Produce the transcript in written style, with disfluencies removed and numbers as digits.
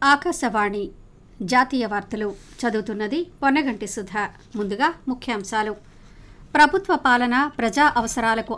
ఆకాశవాణి జాతీయ వార్తలు చదువుతున్నది పొన్నగంటి సుధ. ముందుగా ముఖ్యాంశాలు. ప్రభుత్వ పాలన ప్రజా అవసరాలకు